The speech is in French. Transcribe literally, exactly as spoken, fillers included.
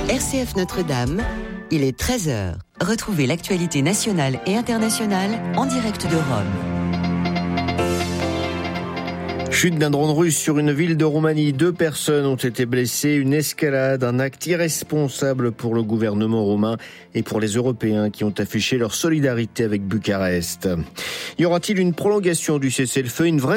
R C F Notre-Dame, il est treize heures. Retrouvez l'actualité nationale et internationale en direct de Rome. Chute d'un drone russe sur une ville de Roumanie. Deux personnes ont été blessées. Une escalade, un acte irresponsable pour le gouvernement roumain et pour les Européens qui ont affiché leur solidarité avec Bucarest. Y aura-t-il une prolongation du cessez-le-feu ? Une vraie